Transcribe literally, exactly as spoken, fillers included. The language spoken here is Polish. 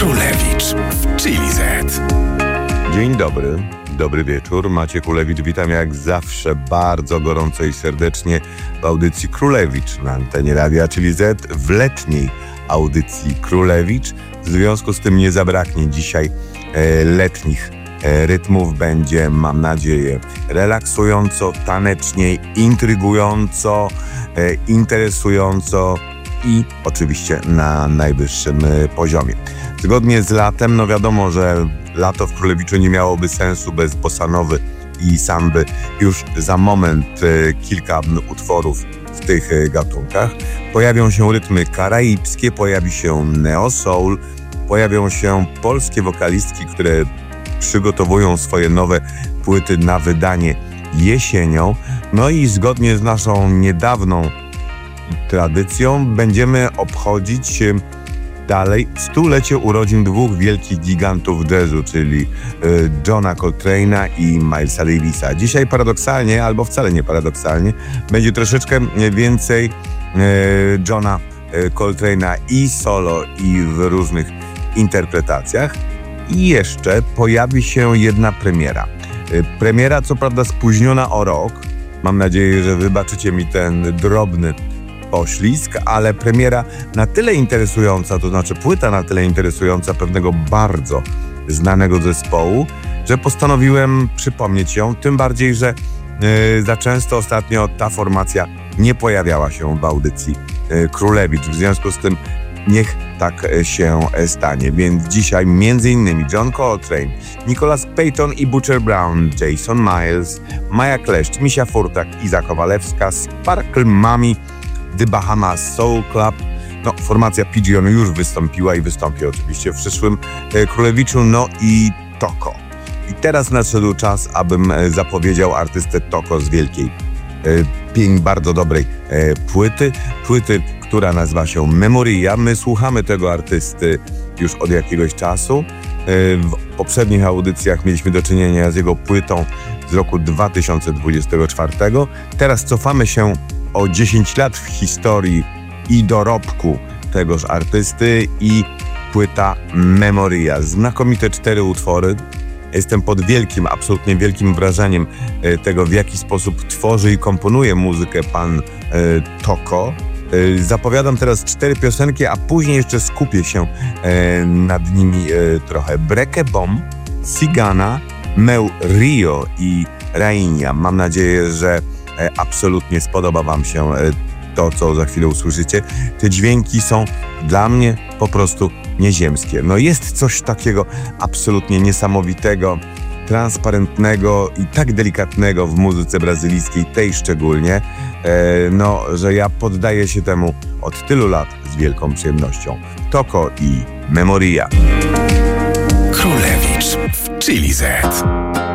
Królewicz w Chili Z. Dzień dobry, dobry wieczór. Maciek Królewicz, witam jak zawsze bardzo gorąco i serdecznie w audycji Królewicz na antenie Radia Chili Z, w letniej audycji Królewicz. W związku z tym nie zabraknie dzisiaj e, letnich e, rytmów. Będzie, mam nadzieję, relaksująco, tanecznie, intrygująco, e, interesująco i oczywiście na najwyższym e, poziomie. Zgodnie z latem, no wiadomo, że lato w Królewiczu nie miałoby sensu bez bossanowy i samby. Już za moment e, kilka utworów w tych e, gatunkach. Pojawią się rytmy karaibskie, pojawi się neo soul, pojawią się polskie wokalistki, które przygotowują swoje nowe płyty na wydanie jesienią. No i zgodnie z naszą niedawną tradycją będziemy obchodzić e, dalej stulecie urodzin dwóch wielkich gigantów jazzu, czyli y, Johna Coltrane'a i Milesa Davisa. Dzisiaj paradoksalnie, albo wcale nie paradoksalnie, będzie troszeczkę więcej y, Johna y, Coltrane'a i solo, i w różnych interpretacjach. I jeszcze pojawi się jedna premiera. Y, premiera, co prawda spóźniona o rok. Mam nadzieję, że wybaczycie mi ten drobny poślizg, ale premiera na tyle interesująca, to znaczy płyta na tyle interesująca pewnego bardzo znanego zespołu, że postanowiłem przypomnieć ją, tym bardziej, że yy, za często ostatnio ta formacja nie pojawiała się w audycji yy, Królewicz. W związku z tym niech tak się stanie. Więc dzisiaj między innymi John Coltrane, Nicholas Payton i Butcher Brown, Jason Miles, Maja Kleszcz, Misia Furtak, Iza Kowalewska, Sparkle Mami, The Bahamas Soul Club. No, formacja Pigeon już wystąpiła i wystąpi oczywiście w przyszłym e, Królewiczu, no i Toko. I teraz nadszedł czas, abym e, zapowiedział artystę Toko z wielkiej, e, pięk, bardzo dobrej e, płyty. Płyty, która nazywa się Memoria. My słuchamy tego artysty już od jakiegoś czasu. E, w poprzednich audycjach mieliśmy do czynienia z jego płytą z roku dwa tysiące dwudziestego czwartego. Teraz cofamy się o dziesięć lat w historii i dorobku tegoż artysty i płyta Memoria. Znakomite cztery utwory. Jestem pod wielkim, absolutnie wielkim wrażeniem tego, w jaki sposób tworzy i komponuje muzykę pan e, Toko. E, zapowiadam teraz cztery piosenki, a później jeszcze skupię się e, nad nimi e, trochę. Breke Bom, Sigana, Meu Rio i Rainia. Mam nadzieję, że absolutnie spodoba wam się to, co za chwilę usłyszycie. Te dźwięki są dla mnie po prostu nieziemskie. No jest coś takiego absolutnie niesamowitego, transparentnego i tak delikatnego w muzyce brazylijskiej, tej szczególnie, no, że ja poddaję się temu od tylu lat z wielką przyjemnością. Toko i Memoria. Królewicz w Chili Z.